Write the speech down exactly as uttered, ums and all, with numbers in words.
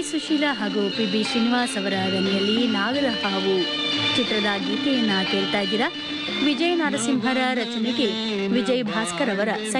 ಸುಶೀಲಾ ಹಾಗೂ P B Srinivas ಅವರ ದನಿಯಲ್ಲಿ ನಾಗರಹಾವು ಚಿತ್ರದ ಗೀತೆಯನ್ನ ಕೇಳ್ತಾ ಇದ್ದೀರಾ. ವಿಜಯ ನರಸಿಂಹರ ರಚನೆಗೆ ವಿಜಯ್ ಭಾಸ್ಕರ್ ಅವರ